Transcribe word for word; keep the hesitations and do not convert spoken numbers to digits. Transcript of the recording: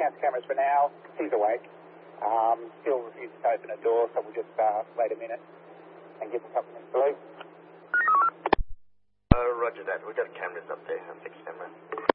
counts cameras for now. He's awake. Um, still refuses to open a door, so we'll just uh, wait a minute and give him something to sleep. Uh, roger that. We've got cameras up there. I'll fix them.